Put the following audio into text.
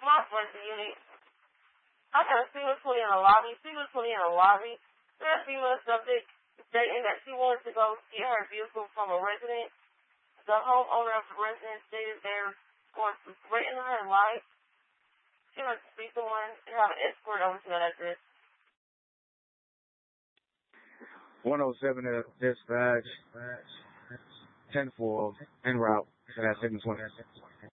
My friend unit. I got a female put in a lobby. Female put in a lobby. That female subject stating that she wanted to go get her vehicle from a resident. The homeowner of the residence stated they're going to threaten her life. She wants to speak to one and have an escort over to that address. 107 dispatch, 10-4, en route to that 720.